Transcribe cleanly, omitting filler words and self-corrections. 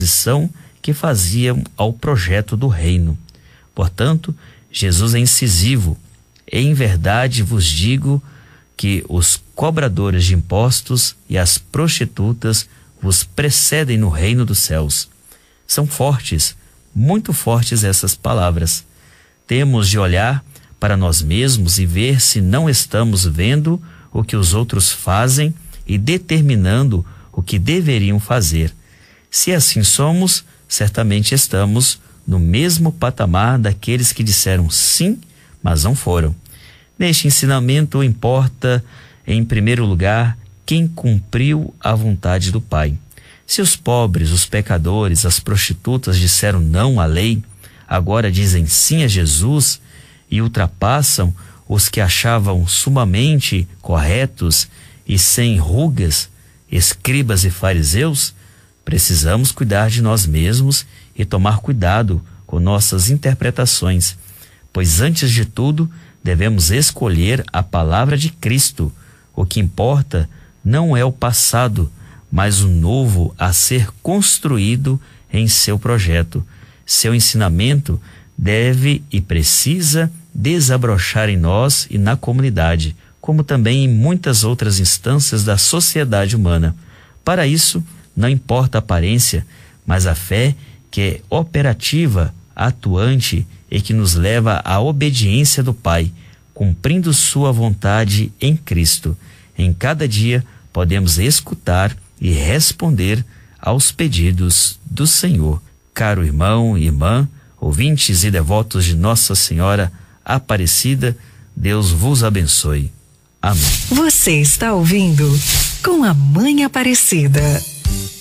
oposição que faziam ao projeto do reino. Portanto, Jesus é incisivo. Em verdade vos digo que os cobradores de impostos e as prostitutas vos precedem no reino dos céus. São fortes, muito fortes essas palavras. Temos de olhar para nós mesmos e ver se não estamos vendo o que os outros fazem e determinando o que deveriam fazer. Se assim somos, certamente estamos no mesmo patamar daqueles que disseram sim, mas não foram. Neste ensinamento importa, em primeiro lugar, quem cumpriu a vontade do Pai. Se os pobres, os pecadores, as prostitutas disseram não à lei, agora dizem sim a Jesus e ultrapassam os que achavam sumamente corretos e sem rugas, escribas e fariseus, precisamos cuidar de nós mesmos e tomar cuidado com nossas interpretações, pois antes de tudo devemos escolher a palavra de Cristo. O que importa não é o passado, mas o novo a ser construído em seu projeto. Seu ensinamento deve e precisa desabrochar em nós e na comunidade, como também em muitas outras instâncias da sociedade humana. Para isso, não importa a aparência, mas a fé que é operativa, atuante e que nos leva à obediência do Pai, cumprindo sua vontade em Cristo. Em cada dia podemos escutar e responder aos pedidos do Senhor. Caro irmão e irmã, ouvintes e devotos de Nossa Senhora Aparecida, Deus vos abençoe. Amém. Você está ouvindo Com a Mãe Aparecida.